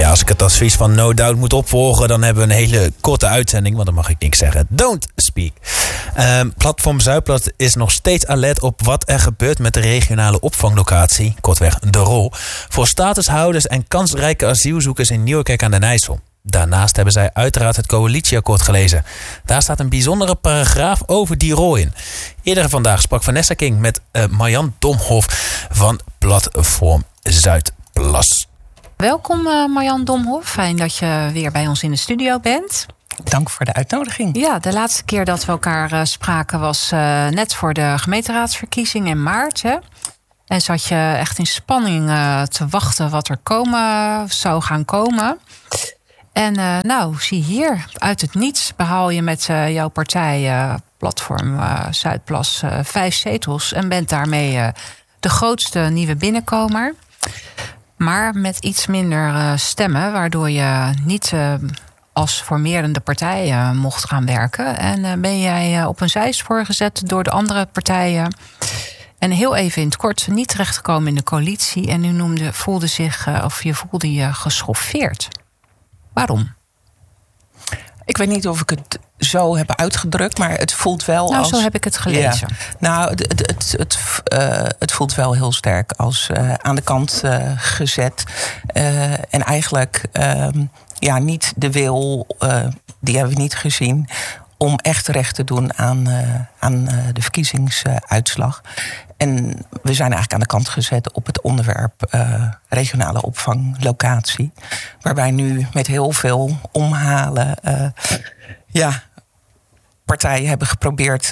Ja, als ik het advies van No Doubt moet opvolgen, dan hebben we een hele korte uitzending, want dan mag ik niks zeggen. Don't speak. Platform Zuidplas is nog steeds alert op wat er gebeurt met de regionale opvanglocatie, kortweg de ROL, voor statushouders en kansrijke asielzoekers in Nieuwerkerk aan den IJssel. Daarnaast hebben zij uiteraard het coalitieakkoord gelezen. Daar staat een bijzondere paragraaf over die rol in. Eerder vandaag sprak Vanessa King met Marjan Domhof van Platform Zuidplas. Welkom Marjan Domhof. Fijn dat je weer bij ons in de studio bent. Dank voor de uitnodiging. Ja, de laatste keer dat we elkaar spraken was net voor de gemeenteraadsverkiezing in maart. Hè? En zat je echt in spanning te wachten wat er zou gaan komen. En zie hier, uit het niets behaal je met jouw partij Platform Zuidplas 5 zetels. En bent daarmee de grootste nieuwe binnenkomer. Maar met iets minder stemmen, waardoor je niet als formerende partij mocht gaan werken. En ben jij op een zijspoor gezet door de andere partijen. En heel even in het kort, niet terechtgekomen in de coalitie. En u voelde je geschoffeerd. Waarom? Ik weet niet of ik het zo heb uitgedrukt, maar het voelt wel als... zo heb ik het gelezen. Ja. Nou, het voelt wel heel sterk als aan de kant gezet. En eigenlijk niet de wil, die hebben we niet gezien, om echt recht te doen aan de verkiezingsuitslag. En we zijn eigenlijk aan de kant gezet op het onderwerp regionale opvanglocatie. Waarbij nu met heel veel omhalen partijen hebben geprobeerd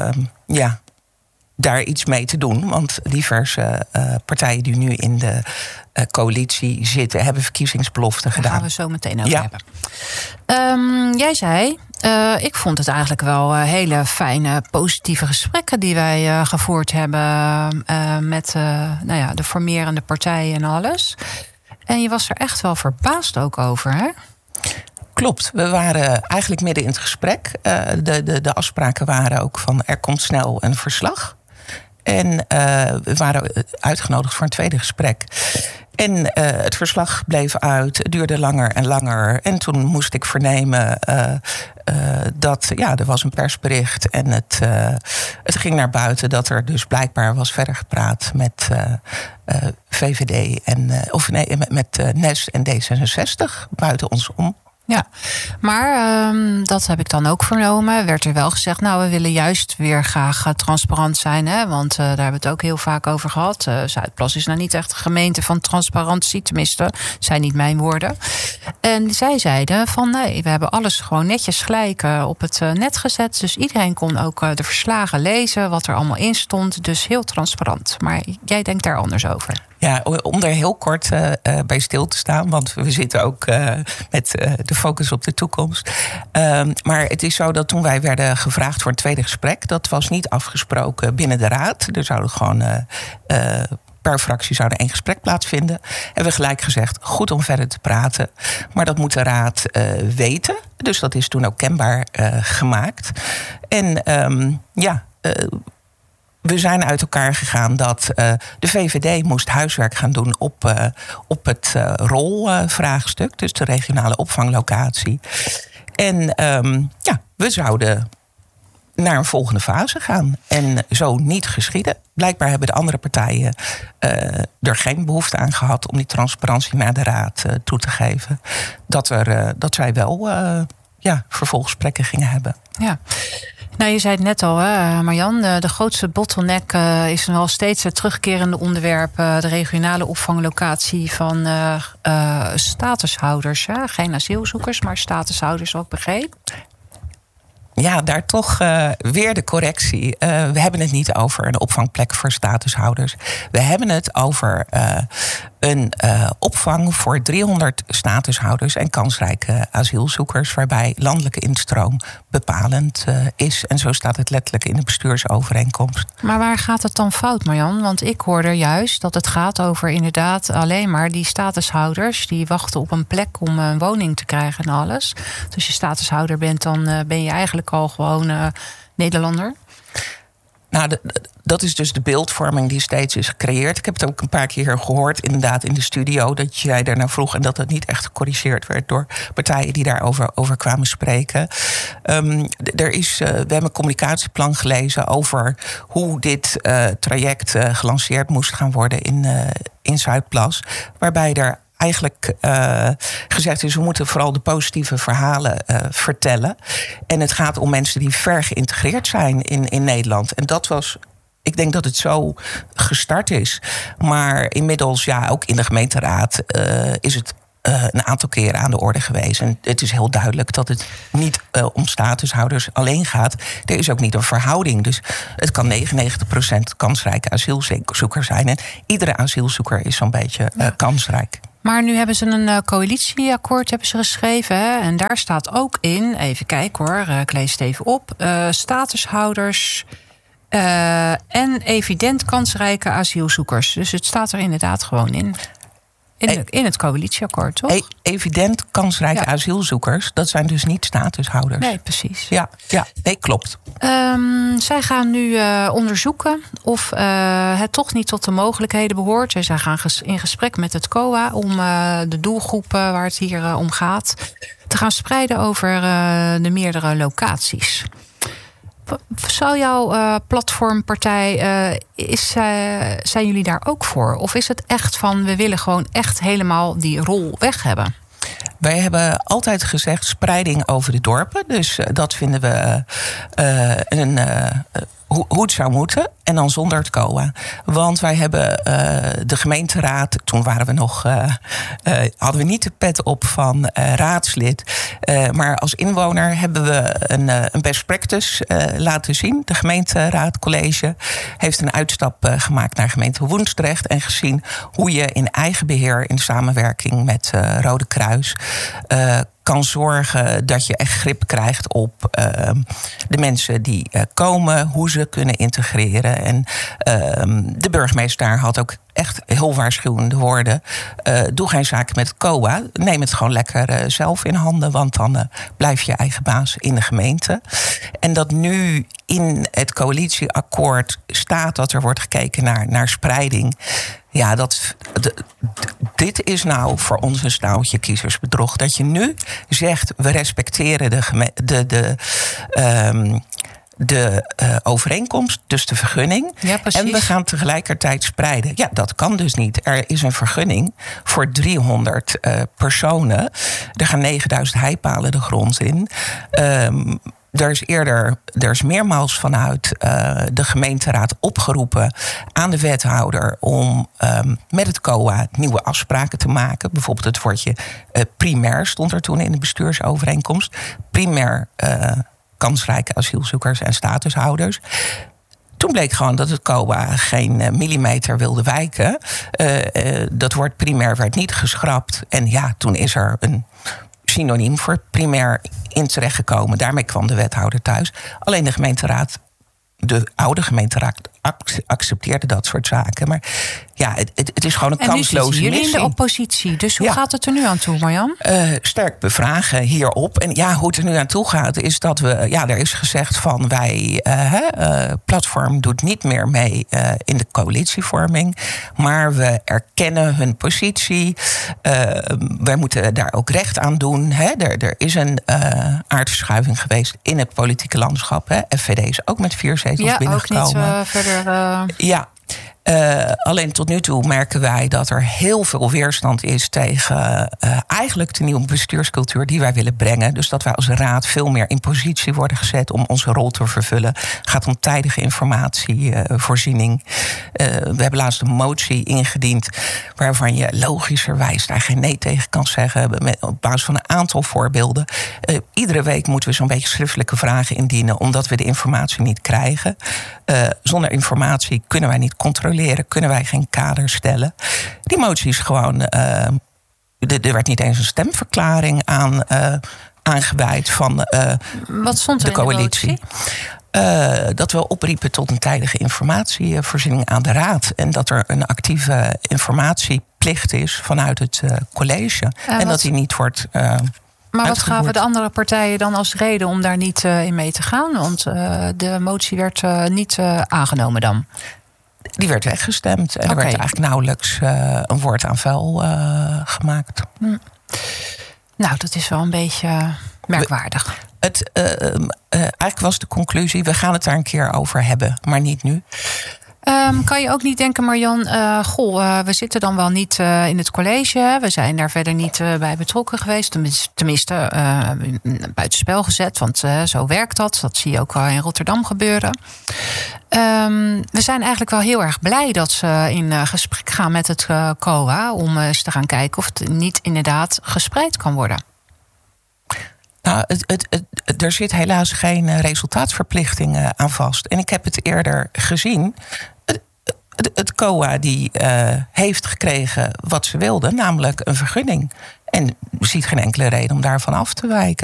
daar iets mee te doen. Want diverse partijen die nu in de coalitie zitten, hebben verkiezingsbeloften gedaan. Daar gaan we zo meteen over hebben. Jij zei, ik vond het eigenlijk wel hele fijne, positieve gesprekken die wij gevoerd hebben met de formerende partijen en alles. En je was er echt wel verbaasd ook over, hè? Klopt, we waren eigenlijk midden in het gesprek. De afspraken waren ook van er komt snel een verslag. En we waren uitgenodigd voor een tweede gesprek. En het verslag bleef uit, het duurde langer en langer. En toen moest ik vernemen dat er was een persbericht. En het ging naar buiten dat er dus blijkbaar was verder gepraat met VVD met NES en D66 buiten ons om. Ja, maar dat heb ik dan ook vernomen. Werd er wel gezegd, we willen juist weer graag transparant zijn. Hè? Want daar hebben we het ook heel vaak over gehad. Zuidplas is nou niet echt een gemeente van transparantie. Tenminste, zijn niet mijn woorden. En zij zeiden van nee, we hebben alles gewoon netjes gelijk op het net gezet. Dus iedereen kon ook de verslagen lezen, wat er allemaal in stond. Dus heel transparant. Maar jij denkt daar anders over. Ja, om er heel kort bij stil te staan, want we zitten ook met de focus op de toekomst. Maar het is zo dat toen wij werden gevraagd voor een tweede gesprek, dat was niet afgesproken binnen de raad. Er zouden gewoon per fractie zou er 1 gesprek plaatsvinden. Hebben we gelijk gezegd, goed om verder te praten. Maar dat moet de raad weten. Dus dat is toen ook kenbaar gemaakt. En we zijn uit elkaar gegaan dat de VVD moest huiswerk gaan doen op het rolvraagstuk. Dus de regionale opvanglocatie. En we zouden naar een volgende fase gaan. En zo niet geschieden. Blijkbaar hebben de andere partijen er geen behoefte aan gehad om die transparantie naar de raad toe te geven. Dat zij wel vervolgesprekken gingen hebben. Ja. Nou, je zei het net al, Marjan. De grootste bottleneck is nog steeds het terugkerende onderwerp. De regionale opvanglocatie van statushouders. Hè? Geen asielzoekers, maar statushouders, ook begrepen. Ja, daar toch weer de correctie. We hebben het niet over een opvangplek voor statushouders. We hebben het over een opvang voor 300 statushouders en kansrijke asielzoekers, waarbij landelijke instroom bepalend is. En zo staat het letterlijk in de bestuursovereenkomst. Maar waar gaat het dan fout, Marjan? Want ik hoorde juist dat het gaat over inderdaad alleen maar die statushouders die wachten op een plek om een woning te krijgen en alles. Dus als je statushouder bent, dan ben je eigenlijk al gewoon Nederlander. Nou, dat is dus de beeldvorming die steeds is gecreëerd. Ik heb het ook een paar keer gehoord, inderdaad, in de studio, dat jij daarnaar vroeg en dat het niet echt gecorrigeerd werd door partijen die daarover kwamen spreken. We hebben een communicatieplan gelezen over hoe dit traject gelanceerd moest gaan worden in Zuidplas. Waarbij er eigenlijk gezegd is, we moeten vooral de positieve verhalen vertellen. En het gaat om mensen die ver geïntegreerd zijn in Nederland. En dat was, ik denk dat het zo gestart is. Maar inmiddels, ook in de gemeenteraad is het een aantal keren aan de orde geweest. En het is heel duidelijk dat het niet om statushouders alleen gaat. Er is ook niet een verhouding. Dus het kan 99% kansrijke asielzoeker zijn. En iedere asielzoeker is zo'n beetje kansrijk. Maar nu hebben ze een coalitieakkoord geschreven. Hè? En daar staat ook in, even kijken hoor, ik lees het even op. Statushouders en evident kansrijke asielzoekers. Dus het staat er inderdaad gewoon in. In het coalitieakkoord, toch? Evident kansrijke asielzoekers, dat zijn dus niet statushouders. Nee, precies. Ja, nee, klopt. Zij gaan nu onderzoeken of het toch niet tot de mogelijkheden behoort. Zij gaan in gesprek met het COA om de doelgroepen waar het hier om gaat te gaan spreiden over de meerdere locaties. Zou jouw platformpartij, zijn jullie daar ook voor? Of is het echt van, we willen gewoon echt helemaal die rol weg hebben? Wij hebben altijd gezegd spreiding over de dorpen. Dus dat vinden we hoe het zou moeten. En dan zonder het COA. Want wij hebben de gemeenteraad, toen waren we nog, hadden we niet de pet op van raadslid. Maar als inwoner hebben we een best practice laten zien. De gemeenteraadcollege heeft een uitstap gemaakt naar gemeente Woensdrecht. En gezien hoe je in eigen beheer, in samenwerking met Rode Kruis, kan zorgen dat je echt grip krijgt op de mensen die komen, hoe ze kunnen integreren. En de burgemeester daar had ook echt heel waarschuwende woorden. Doe geen zaken met het COA. Neem het gewoon lekker zelf in handen, want dan blijf je eigen baas in de gemeente. En dat nu in het coalitieakkoord staat dat er wordt gekeken naar spreiding. Ja, dit is nou voor ons een staaltje kiezersbedrog. Dat je nu zegt, we respecteren de overeenkomst, dus de vergunning. Ja, en we gaan tegelijkertijd spreiden. Ja, dat kan dus niet. Er is een vergunning voor 300 personen. Er gaan 9000 heipalen de grond in. Er is meermaals vanuit de gemeenteraad opgeroepen aan de wethouder om met het COA nieuwe afspraken te maken. Bijvoorbeeld het woordje primair stond er toen in de bestuursovereenkomst. Primair kansrijke asielzoekers en statushouders. Toen bleek gewoon dat het COA geen millimeter wilde wijken. Dat woord primair werd niet geschrapt. En toen is er een synoniem voor primair in terechtgekomen. Daarmee kwam de wethouder thuis. Alleen de gemeenteraad, de oude gemeenteraad, accepteerde dat soort zaken. Maar het is gewoon een kansloze missie. En nu zitten jullie in de oppositie. Dus hoe gaat het er nu aan toe, Marjan? Sterk bevragen hierop. En hoe het er nu aan toe gaat, is dat we... er is gezegd van wij... platform doet niet meer mee in de coalitievorming. Maar we erkennen hun positie. Wij moeten daar ook recht aan doen. Er is een aardverschuiving geweest in het politieke landschap. FVD is ook met 4 zetels binnengekomen. Ook niet verder... Alleen tot nu toe merken wij dat er heel veel weerstand is tegen eigenlijk de nieuwe bestuurscultuur die wij willen brengen. Dus dat wij als raad veel meer in positie worden gezet om onze rol te vervullen. Het gaat om tijdige informatievoorziening. We hebben laatst een motie ingediend waarvan je logischerwijs daar geen nee tegen kan zeggen. Op basis van een aantal voorbeelden. Iedere week moeten we zo'n beetje schriftelijke vragen indienen omdat we de informatie niet krijgen. Zonder informatie kunnen wij niet controleren, kunnen wij geen kader stellen. Die motie is gewoon... er werd niet eens een stemverklaring aangewijd van Wat stond er de coalitie. Dat we opriepen tot een tijdige informatievoorziening aan de raad. En dat er een actieve informatieplicht is vanuit het college. En dat die niet wordt Maar wat gaven de andere partijen dan als reden om daar niet in mee te gaan? Want de motie werd niet aangenomen dan. Die werd weggestemd. En er werd eigenlijk nauwelijks een woord aan vuil gemaakt. Nou, dat is wel een beetje merkwaardig. Eigenlijk was de conclusie, we gaan het daar een keer over hebben. Maar niet nu. Kan je ook niet denken, Marjan, we zitten dan wel niet in het college. We zijn daar verder niet bij betrokken geweest. Tenminste, buitenspel gezet. Want zo werkt dat. Dat zie je ook wel in Rotterdam gebeuren. We zijn eigenlijk wel heel erg blij dat ze in gesprek gaan met het COA. Om eens te gaan kijken of het niet inderdaad gespreid kan worden. Nou, er zit helaas geen resultaatverplichting aan vast. En ik heb het eerder gezien. Het COA die heeft gekregen wat ze wilde, namelijk een vergunning. En ziet geen enkele reden om daarvan af te wijken.